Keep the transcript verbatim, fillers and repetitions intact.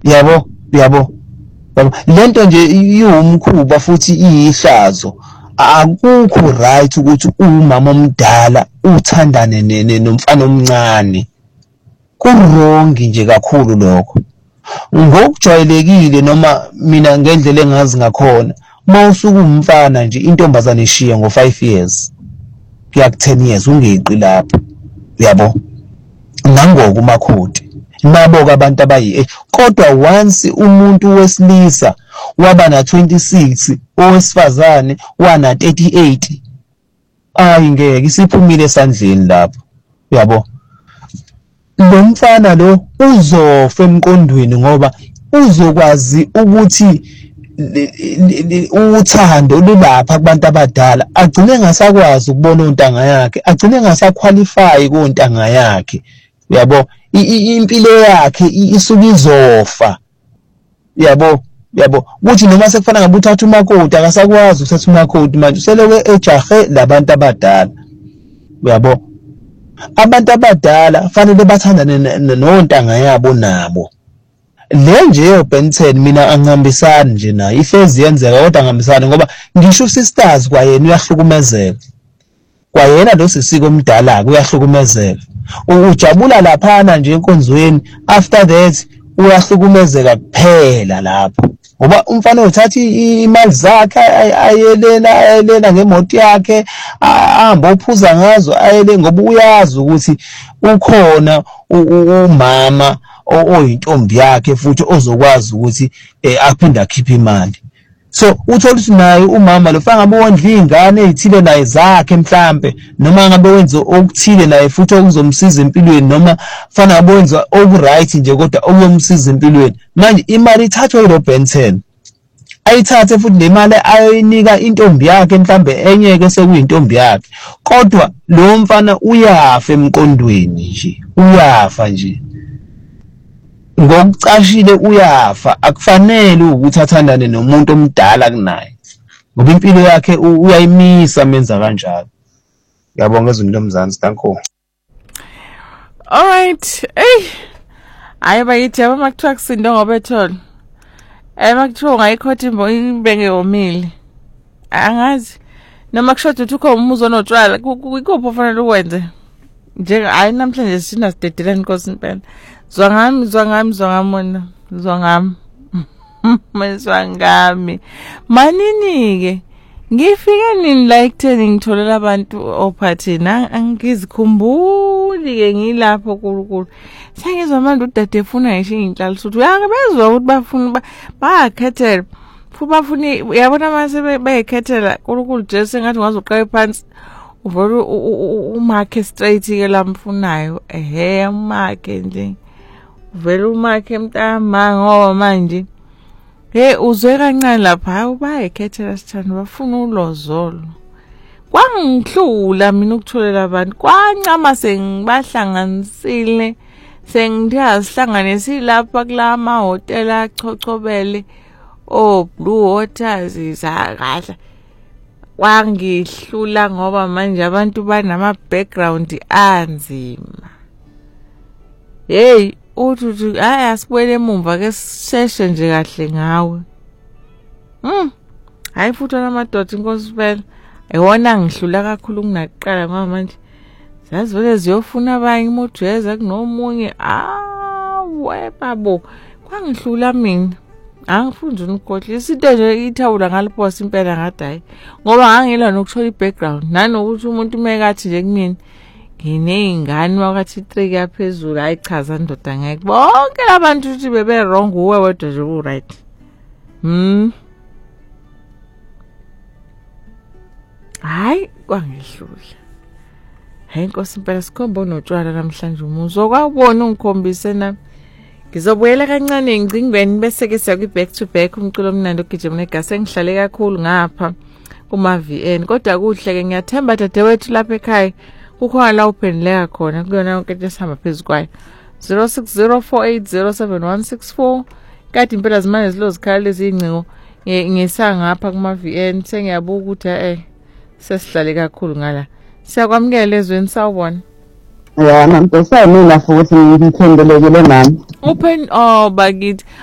yabo yabo lento nje iwumkhuba futhi iyihlazo akukho right ukuthi umama omdala uthandane nomfana omncane kurwrong nje kakhulu lokho ngokujwayelekile noma mina ngendlela engazi ngakhona mawusuka umfana nje intombazane ishiya ngo five years kuya ku ten years ungeqi lapho yabo nangoko makhodi nabo abantu abayi kodwa once umuntu wesilisa waba na twenty-six owesifazane wana thirty-eight ayi ngeke isiphumile esandleni lapho yabo lo mfana lo uzofa emqondweni ngoba uzokwazi ukuthi uthando lulapha kubantu abadala agcine engasakwazi ukubona ontanga yakhe agcine engasaqualify kuntanga yakhe yabo impilo yakhe isuka izofa yabo yabo kuthi noma sekufana ngabe uthatha umakoti akasakwazi ukuthatha umakoti manje useleke ejahe labantu abadala yabo abantu abadala kufanele bathandane nontanga yabo nabo le nje yo Ben ten mina angihambisani nje nayo ifezi yenzeka kodwa angihambisani ngoba ngisho sisters kwayena uyahlukumezeka kwayena lo sisiko omdala kuyahlukumezeka ujabula laphana nje enkonzweni after that uyahlukumezeka kuphela lapho ngoba umfana uthatha imali zakhe ayelela ayelela ngemoto yakhe ahamba ophuza ngazo ayele ngoba uyazi ukuthi ukhona umama oyintombi yakhe futhi ozokwazi ukuthi aphinde akhiphe imali so uthola ukuthi naye umama lo fanga ngabe wondla ingane ezithile naye zakhe mhlambe noma ngabe wenza okuthile naye futhi okuzomsiza empilweni noma fana ngabe wenza okuright nje kodwa okuyomsiza empilweni manje imali ithathwa yilo Ben ten ayithathe futhi nemali ayoyinika intombi yakhe mhlambe enyeke sekuyintombi yakhe kodwa lo mfana uyafa emqondweni nje uyafa nje ngokucashile uyafa akufanele ukuthi athandane nomuntu omdala kunaye ngoba impilo yakhe uyayimisa menza kanjalo yabonga ezweni lomzansi danko all right eh ayiba yithi abamakuthiwa kusindo ngoba ethola emakuthiwa ngayikhothi imbenge yomile angazi noma kushoda ukuthi ukho umuzo notshwala ikuphi ufanele ukwenze nje hayi namhlanje sina sidedeleni inkosi impela zwangami zwangami zwangamona zwangami meswangami manini ke ngifike nini la ekutheni ngitholela abantu ophathini angizikhumbuli ke ngilapho kuLunkulu sengizwa manje udade efuna ngisho inhlalo sokuthi uyangabezwa ukuthi bafuna bayakhethela futhi bafuna uyabona mase bayekhethela kuLunkulu Jesu ngathi ngazoqala phansi uvela umarke straight ke lamfunayo ehe umarke nje uvela umarke mntama ngoba manje hey uzwe kancane lapha hayi bayekhethela sithando bafuna ulozolo kwangihlula mina ukutholela abantu kwancama sengibahlanganisile sengiyazihlanganisa lapha kulama hotel achocobele o Blue Waters izakahle wangihlula ngoba manje abantu banama background anzima hey uthi hayi asibuyele emumva ke seshe nje kahle ngawe hm hayi futhi namadoda inkosi phela ewona ngihlula kakhulu kunaqala ngoba manje zazivele ziyofuna abanye imojeza kunomunye ah webabo kwangihlula mina angifunda unikhohle isinto nje ithawula ngaliposa impela ngadayi ngoba ngangila nokuthola ibackground nanokuthi umuntu mekathi nje kumina ngineyingane wakathi three yaphezulu ayichaza ndoda ngeke bonke labantu uthi bebe wrong uwe wedwa nje u right hmm hayi kwangihlula hayi inkosi impela sikhomba notshwala namhlanje umuzo kwabona ungikhombise nami ngizobuyela kancane ngcingweni bese ke siya kwi back to back umculo omnandi ogijima negase ngihlale kakhulu ngapha kuma V N kodwa kuhle ke ngiyathemba dadewethu lapha ekhaya kukhona la uphendleka khona kuyona yonke into esihamba phezukwayo zero six zero four eight zero seven one six four kade impela zimane zilozikhala lezi ingcingo ngesangapha kuma V N sengiyabuka ukuthi eh sesihlale kakhulu ngala siyakwamukela ezweni sawubona ya namtosa mina futhi ngithendelekile mami open oh bakithi